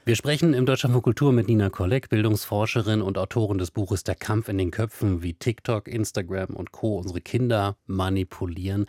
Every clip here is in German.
Wir sprechen im Deutschlandfunk Kultur mit Nina Kolleg, Bildungsforscherin und Autorin des Buches Der Kampf in den Köpfen, wie TikTok, Instagram und Co. unsere Kinder manipulieren.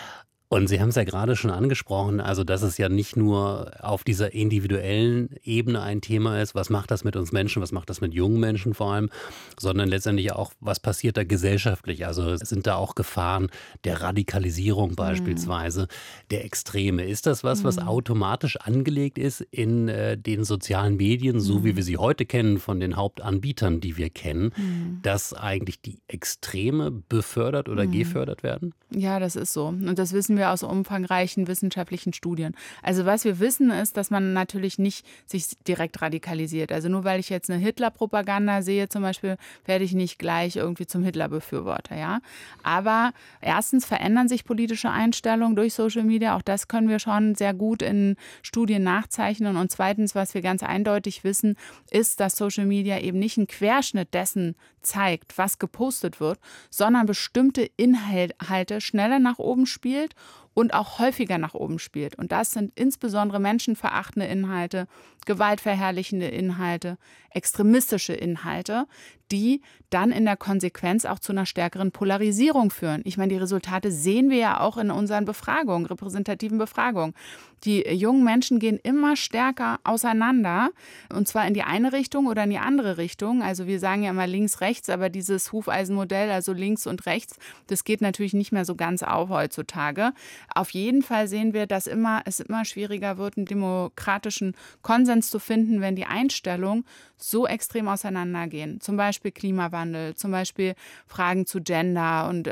Und Sie haben es ja gerade schon angesprochen, also dass es ja nicht nur auf dieser individuellen Ebene ein Thema ist, was macht das mit uns Menschen, was macht das mit jungen Menschen vor allem, sondern letztendlich auch, was passiert da gesellschaftlich. Also sind da auch Gefahren der Radikalisierung beispielsweise, der Extreme. Ist das was automatisch angelegt ist in den sozialen Medien, so wie wir sie heute kennen, von den Hauptanbietern, die wir kennen, dass eigentlich die Extreme befördert oder gefördert werden? Ja, das ist so. Und das wissen wir aus umfangreichen wissenschaftlichen Studien. Also was wir wissen ist, dass man natürlich nicht sich direkt radikalisiert. Also nur weil ich jetzt eine Hitler-Propaganda sehe zum Beispiel, werde ich nicht gleich irgendwie zum Hitler-Befürworter. Ja? Aber erstens verändern sich politische Einstellungen durch Social Media. Auch das können wir schon sehr gut in Studien nachzeichnen. Und zweitens, was wir ganz eindeutig wissen, ist, dass Social Media eben nicht einen Querschnitt dessen zeigt, was gepostet wird, sondern bestimmte Inhalte schneller nach oben spielt und auch häufiger nach oben spielt. Und das sind insbesondere menschenverachtende Inhalte, gewaltverherrlichende Inhalte, extremistische Inhalte, die dann in der Konsequenz auch zu einer stärkeren Polarisierung führen. Ich meine, die Resultate sehen wir ja auch in unseren Befragungen, repräsentativen Befragungen. Die jungen Menschen gehen immer stärker auseinander, und zwar in die eine Richtung oder in die andere Richtung. Also wir sagen ja immer links, rechts, aber dieses Hufeisenmodell, also links und rechts, das geht natürlich nicht mehr so ganz auf heutzutage. Auf jeden Fall sehen wir, dass es immer schwieriger wird, einen demokratischen Konsens zu finden, wenn die Einstellungen so extrem auseinandergehen. Zum Beispiel Klimawandel, zum Beispiel Fragen zu Gender und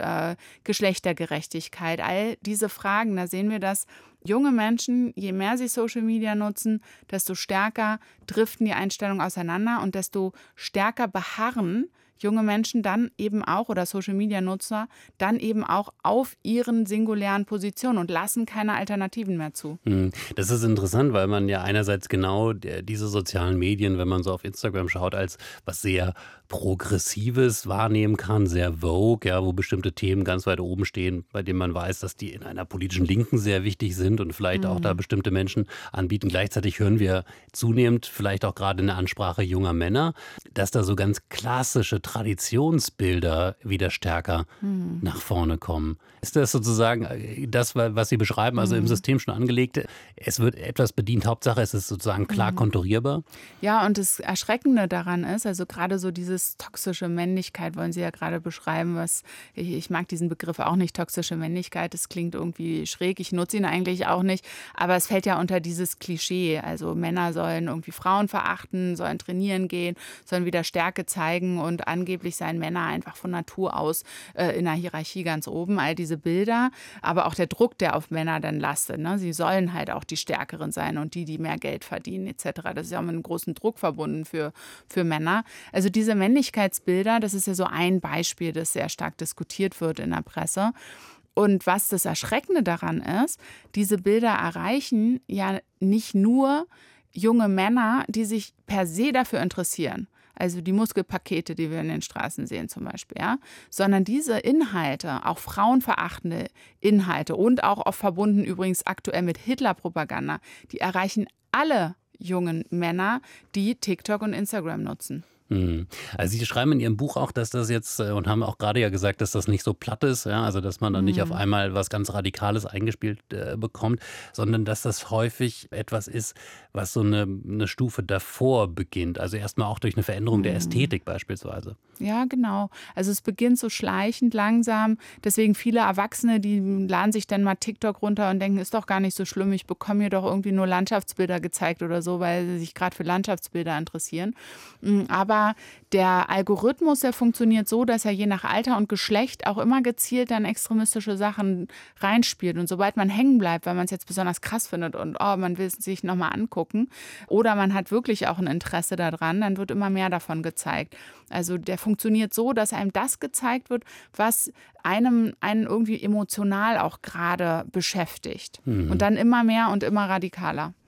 Geschlechtergerechtigkeit. All diese Fragen, da sehen wir, dass junge Menschen, je mehr sie Social Media nutzen, desto stärker driften die Einstellungen auseinander und desto stärker beharren junge Menschen dann eben auch oder Social-Media-Nutzer dann eben auch auf ihren singulären Positionen und lassen keine Alternativen mehr zu. Das ist interessant, weil man ja einerseits genau diese sozialen Medien, wenn man so auf Instagram schaut, als was sehr Progressives wahrnehmen kann, sehr Vogue, ja, wo bestimmte Themen ganz weit oben stehen, bei denen man weiß, dass die in einer politischen Linken sehr wichtig sind und vielleicht auch da bestimmte Menschen anbieten. Gleichzeitig hören wir zunehmend, vielleicht auch gerade in der Ansprache junger Männer, dass da so ganz klassische Traditionsbilder wieder stärker nach vorne kommen. Ist das sozusagen das, was Sie beschreiben, also im System schon angelegt? Es wird etwas bedient, Hauptsache es ist sozusagen klar konturierbar? Ja, und das Erschreckende daran ist, also gerade so dieses toxische Männlichkeit wollen Sie ja gerade beschreiben, ich mag diesen Begriff auch nicht, toxische Männlichkeit, das klingt irgendwie schräg, ich nutze ihn eigentlich auch nicht, aber es fällt ja unter dieses Klischee, also Männer sollen irgendwie Frauen verachten, sollen trainieren gehen, sollen wieder Stärke zeigen und angeblich seien Männer einfach von Natur aus in der Hierarchie ganz oben, all diese Bilder, aber auch der Druck, der auf Männer dann lastet, ne? Sie sollen halt auch die Stärkeren sein und die mehr Geld verdienen etc. Das ist ja auch mit einem großen Druck verbunden für Männer. Also diese Männlichkeitsbilder, das ist ja so ein Beispiel, das sehr stark diskutiert wird in der Presse. Und was das Erschreckende daran ist, diese Bilder erreichen ja nicht nur junge Männer, die sich per se dafür interessieren. Also die Muskelpakete, die wir in den Straßen sehen zum Beispiel, ja, sondern diese Inhalte, auch frauenverachtende Inhalte und auch oft verbunden übrigens aktuell mit Hitler-Propaganda, die erreichen alle jungen Männer, die TikTok und Instagram nutzen. Also Sie schreiben in Ihrem Buch auch, dass das jetzt und haben auch gerade ja gesagt, dass das nicht so platt ist, ja, also dass man dann nicht auf einmal was ganz Radikales eingespielt bekommt, sondern dass das häufig etwas ist, was so eine Stufe davor beginnt. Also erstmal auch durch eine Veränderung der Ästhetik beispielsweise. Ja, genau. Also es beginnt so schleichend, langsam. Deswegen viele Erwachsene, die laden sich dann mal TikTok runter und denken, ist doch gar nicht so schlimm, ich bekomme mir doch irgendwie nur Landschaftsbilder gezeigt oder so, weil sie sich gerade für Landschaftsbilder interessieren. Aber der Algorithmus, der funktioniert so, dass er je nach Alter und Geschlecht auch immer gezielt dann extremistische Sachen reinspielt. Und sobald man hängen bleibt, weil man es jetzt besonders krass findet und man will es sich nochmal angucken oder man hat wirklich auch ein Interesse daran, dann wird immer mehr davon gezeigt. Also der funktioniert so, dass einem das gezeigt wird, was einen irgendwie emotional auch gerade beschäftigt. Und dann immer mehr und immer radikaler.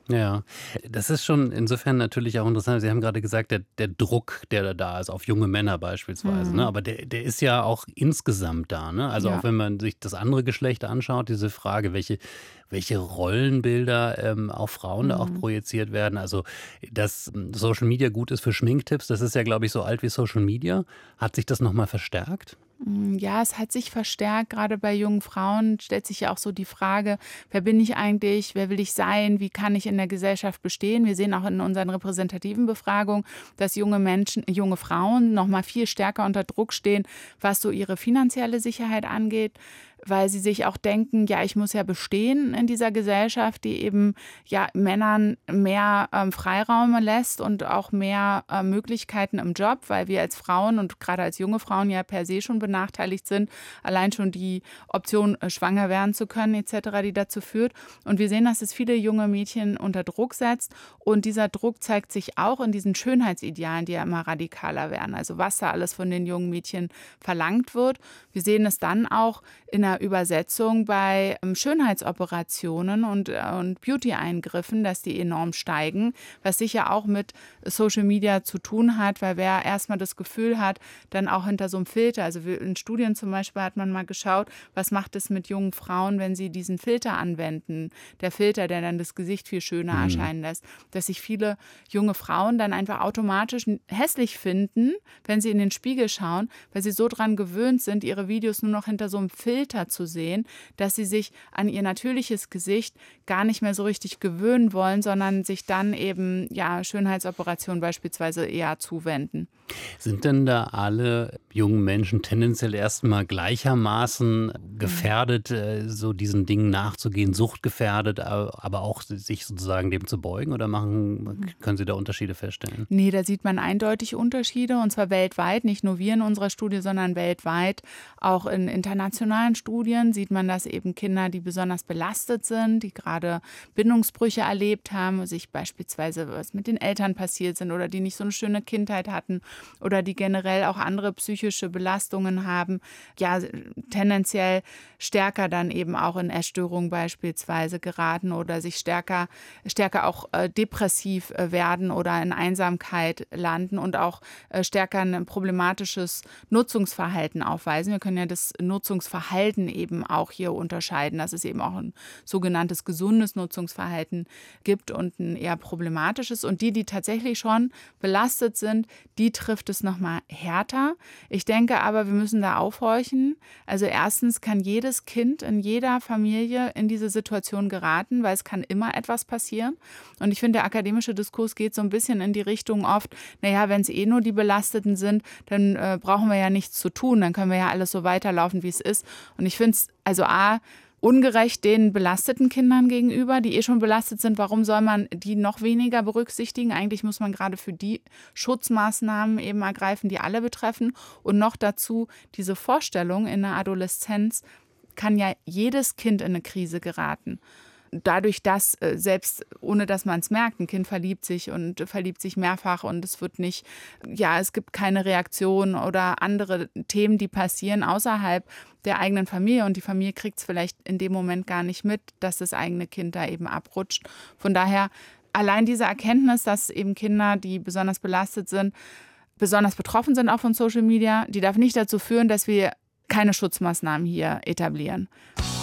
Ja, das ist schon insofern natürlich auch interessant. Sie haben gerade gesagt, der Druck, der da ist, auf junge Männer beispielsweise, ne? Mhm. Aber der ist ja auch insgesamt da, ne? Also, auch Ja. wenn man sich das andere Geschlecht anschaut, diese Frage, welche Rollenbilder, auf Frauen da auch Mhm. projiziert werden. Also, dass Social Media gut ist für Schminktipps, das ist ja, glaube ich, so alt wie Social Media. Hat sich das noch mal verstärkt? Ja, es hat sich verstärkt. Gerade bei jungen Frauen stellt sich ja auch so die Frage: „Wer bin ich eigentlich? Wer will ich sein? Wie kann ich in der Gesellschaft bestehen?“ Wir sehen auch in unseren repräsentativen Befragungen, dass junge Frauen noch mal viel stärker unter Druck stehen, was so ihre finanzielle Sicherheit angeht, weil sie sich auch denken: „Ja, ich muss ja bestehen in dieser Gesellschaft, die eben, ja, Männern mehr, Freiraum lässt und auch mehr, Möglichkeiten im Job“, weil wir als Frauen und gerade als junge Frauen ja per se schon benachteiligt sind. Allein schon die Option, schwanger werden zu können et cetera, die dazu führt. Und wir sehen, dass es viele junge Mädchen unter Druck setzt. Und dieser Druck zeigt sich auch in diesen Schönheitsidealen, die ja immer radikaler werden. Also, was da alles von den jungen Mädchen verlangt wird. Wir sehen es dann auch in der Übersetzung bei, Schönheitsoperationen und Beauty-Eingriffen, dass die enorm steigen, was sicher auch mit Social Media zu tun hat, weil wer erst mal das Gefühl hat, dann auch hinter so einem Filter, also wir in Studien zum Beispiel hat man mal geschaut, was macht es mit jungen Frauen, wenn sie diesen Filter anwenden, der Filter, der dann das Gesicht viel schöner Mhm. erscheinen lässt, dass sich viele junge Frauen dann einfach automatisch hässlich finden, wenn sie in den Spiegel schauen, weil sie so dran gewöhnt sind, ihre Videos nur noch hinter so einem Filter zu sehen, dass sie sich an ihr natürliches Gesicht gar nicht mehr so richtig gewöhnen wollen, sondern sich dann eben, ja, Schönheitsoperationen beispielsweise eher zuwenden. Sind denn da alle jungen Menschen tendenziell erstmal gleichermaßen Mhm. gefährdet, so diesen Dingen nachzugehen, suchtgefährdet, aber auch sich sozusagen dem zu beugen oder können Sie da Unterschiede feststellen? Ne, da sieht man eindeutig Unterschiede und zwar weltweit, nicht nur wir in unserer Studie, sondern weltweit. Auch in internationalen Studien sieht man, dass eben Kinder, die besonders belastet sind, die gerade Bindungsbrüche erlebt haben, sich beispielsweise was mit den Eltern passiert sind oder die nicht so eine schöne Kindheit hatten oder die generell auch andere psychische Belastungen haben, ja, tendenziell stärker dann eben auch in Essstörungen beispielsweise geraten oder sich stärker auch, depressiv, werden oder in Einsamkeit landen und auch, stärker ein problematisches Nutzungsverhalten aufweisen. Wir können ja das Nutzungsverhalten eben auch hier unterscheiden, dass es eben auch ein sogenanntes gesundes Nutzungsverhalten gibt und ein eher problematisches. Und die tatsächlich schon belastet sind, die trifft es noch mal härter. Ich denke aber, wir müssen da aufhorchen. Also, erstens kann jedes Kind in jeder Familie in diese Situation geraten, weil es kann immer etwas passieren. Und ich finde, der akademische Diskurs geht so ein bisschen in die Richtung oft: „Na ja, wenn's eh nur die Belasteten sind, dann, brauchen wir ja nichts zu tun. Dann können wir ja alles so weiterlaufen, wie es ist.“ Und ich finde es also A, ungerecht den belasteten Kindern gegenüber, die eh schon belastet sind. Warum soll man die noch weniger berücksichtigen? Eigentlich muss man gerade für die Schutzmaßnahmen eben ergreifen, die alle betreffen. Und noch dazu diese Vorstellung, in der Adoleszenz kann ja jedes Kind in eine Krise geraten. Dadurch, dass, selbst ohne dass man es merkt, ein Kind verliebt sich und verliebt sich mehrfach und es wird nicht, ja, es gibt keine Reaktion oder andere Themen, die passieren außerhalb der eigenen Familie und die Familie kriegt es vielleicht in dem Moment gar nicht mit, dass das eigene Kind da eben abrutscht. Von daher allein diese Erkenntnis, dass eben Kinder, die besonders belastet sind, besonders betroffen sind auch von Social Media, die darf nicht dazu führen, dass wir keine Schutzmaßnahmen hier etablieren.